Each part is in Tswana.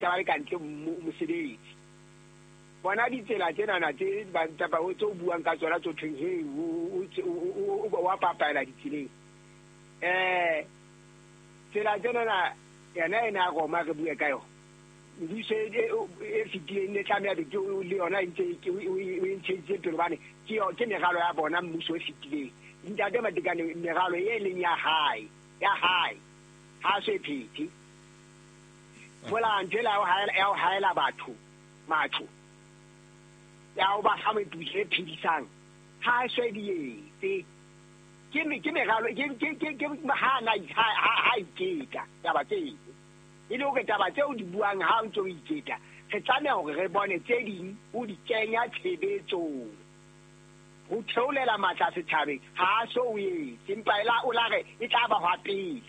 taba le kantle mosebetsi bona ditsela tsena tse ba taba o tso buang ka tsona tso theng he o wa papaela ditseleng tsela tsena yana ena go ma re bua ka yo di se e fitile ne tlamea be le yona ntse ke o ntse pele bane ke megalo ya bona mmuso e fitileng ntate matekane megalo e leng ya hae ha se phiti bola ntela o haela batho matho ya o ba ha me buse phidisang ha se diete ke megalo ke mahana ha iketa ya ba teng ile o ke taba tseo di buang ha o ntse o iketa re tsamaya hore re bone tse ding o di kenya tshebetsong ho theolela matla sethabeng ha so o ye simpa o la re e tla ba hwa pele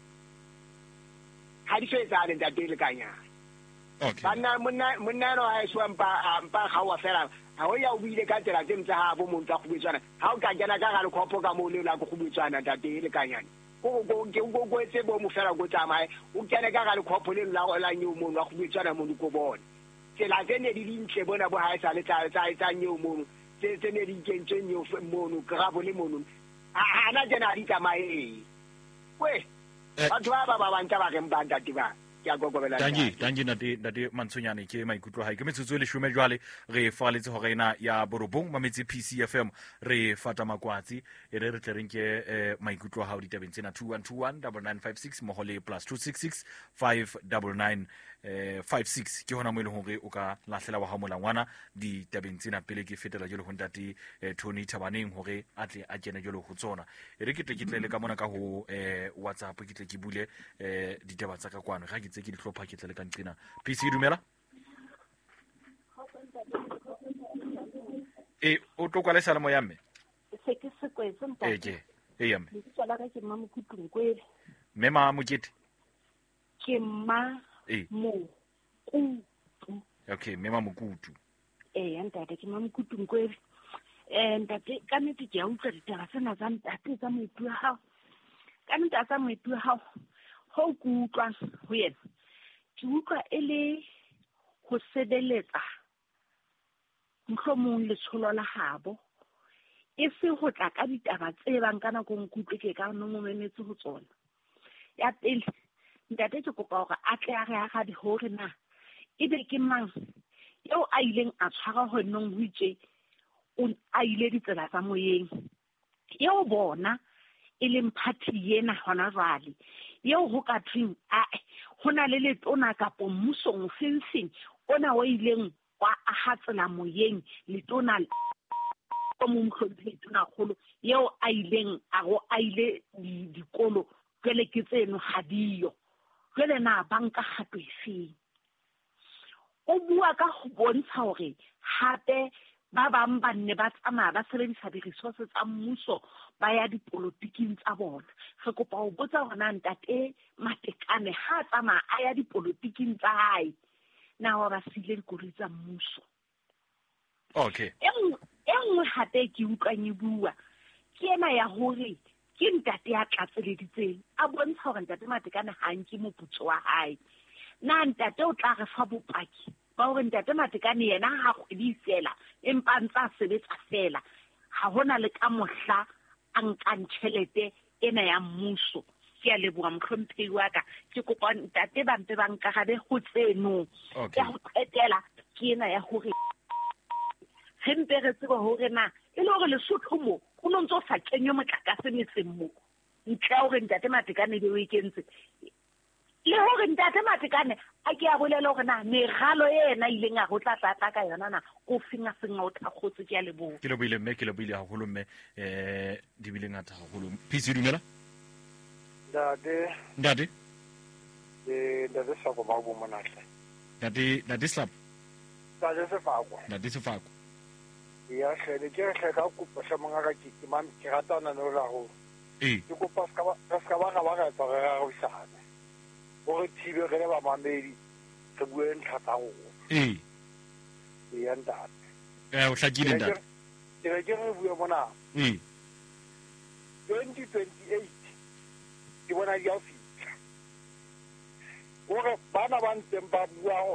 ha di fetsa le ntate le kanyana bana monna no ha so mpa ga wa fela ha o ya o bile ka tsela tse mtsa ha bo mo ntsa khubetswana ha o ka kena ka gale khopo ka mo le la go khubetswana ntate le kanyana go etse bo mo fela go tsamae o kene ka gale khopo le la nyo mo wa khubetswana mo go bona tsela tsene di dintle bona bo ha e sa le tsa nyo mo tse ne di kentse nyo mo ka bo le mo ana jena di tsamae we batho ba bantsa ba reng ba ntate ba dangi nate Mantshonyane ke maikutlo hae ke metsotso le shume jwale re faletse ho rena ya borobong mametse PCFM re fata makwatsi re tle reng ke maikutlo ha o ditabeng tsena 2121 9956 mohole +266 599 56 ke hona mo ile hore o ka lahlela wa ha molangwana ditabeng tsena pele ke fetela jole ho ntate Tony Thabaneng hore atle a kene jole ho tsona re ke tle le ka mona ka ho WhatsApp ke tle ke bule ditaba tsa ka kwano ga ke tse ke di hlopha ke tle le ka nqina PC dumela o tlo kwala sala mo ya mme se ke se kwetse mpa yamme tsala ka ke mamukutung kwele mema mokete ke ma mokutu okay mema mokutu ntate ke mamukutung kwele ntate ka nnete ke a utlwa ditaba tsena tsa ntate tsa moipuo hao ka nnete tsa moipuo hao ho ke utlwa ho yena ke utlwa e le ho sebeletsa mohlomong le tsholo la habo e se ho tla ka ditaba tse bang kana go nkutlwe ke ka no momemetse ho tsona ya pele ntate ke kopa hore a tle a re aga di hore na ebe ke mang eo a ileng a tshwara ho nong ho itse a ile ditsela tsa moyeng eo bona e leng party yena hona jwale eo ho ka thweng ho na le letona kapo mmusong fensing ona o ileng wa aha tsela moyeng letona ko mo mhlodi letona kholo eo a ileng a ile dikolo jwale ke tseno ha diyo jwale na banka gato efeng o bua ka go bontsha hore hape ba bang ba nne ba tsamaya ba sebedisa di-resources tsa mmuso ba ya dipolotiking tsa bona re kopa ho botsa hore na ntate Matekane ha tsamaya a ya dipolotiking tsa hae na wa ba sile dikoloi tsa mmuso okay e nngwe hape ke utlwang e bua ke ena ya hore ke ntate ya tlatseleditseng a bontsha hore ntate Matekane ha nke moputso wa hae na ntate o tla re fa bopaki ba hore ntate Matekane yena ha kgwedi fela empa ntsa sebetsa fela ha hona le ka mohla a nkang tjhelete ena ya mmuso ke a leboha mohlomphei wa ka ke kopa ntate ba mpe ba nkarabe ho tseno ya ho qetela ke ena ya hore re mpe re tseba hore na e le hore Lesotho mo o no ntso sa kenyo motlakase metseng mo ntle hore ntate Matekane le o ikentse le hore ntate Matekane a ke a bolela hore na megalo ena ileng a go tla ka yona na go finga o thakgotse ke a leboha ke le boile mme ke le boile haholo mme di bile ngata haholo PC dumela Ndade ndade sa go ba bo monahle ndade slap ndade se fako ya hlele ke ka kopa sa manga ka ke mam ke ratana no la ho ke kopa ska ba ga tsara go isana gore thibe re ba mamedi se bue ntlhatsa go ya ndate o hlakile ndate ke re bue mona 2028 ke bona di a fitla gore bana ba ntseng ba bua